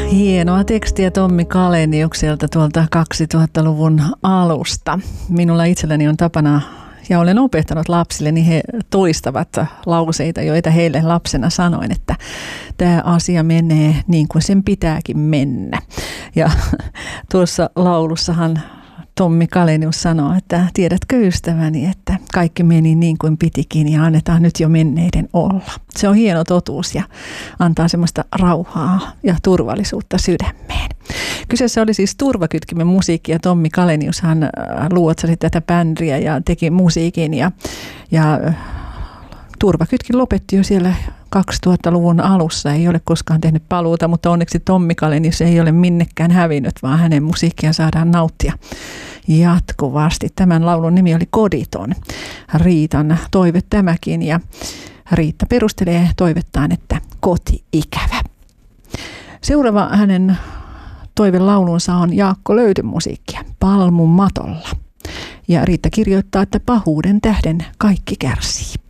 Hienoa tekstiä Tommi Kaleniukselta tuolta 2000-luvun alusta. Minulla itselläni on tapana, ja olen opettanut lapsille, niin he toistavat lauseita, joita heille lapsena sanoin, että tämä asia menee niin kuin sen pitääkin mennä. Ja tuossa laulussahan Tommi Kalenius sanoo, että tiedätkö ystäväni, että kaikki meni niin kuin pitikin ja annetaan nyt jo menneiden olla. Se on hieno totuus ja antaa semmoista rauhaa ja turvallisuutta sydämeen. Kyseessä oli siis Turvakytkimen musiikki ja Tommi Kalenius hän luotsasi tätä bändiä ja teki musiikin ja Turvakytkin lopetti jo siellä 2000-luvun alussa, ei ole koskaan tehnyt paluuta, mutta onneksi Tommi Kalenius ei ole minnekään hävinnyt, vaan hänen musiikkia saadaan nauttia jatkuvasti. Tämän laulun nimi oli Koditon. Riitan toive tämäkin ja Riitta perustelee toivettaan, että koti-ikävä. Seuraava hänen toivelaulunsa on Jaakko Löydyn musiikkia Palmun matolla. Ja Riitta kirjoittaa, että pahuuden tähden kaikki kärsii.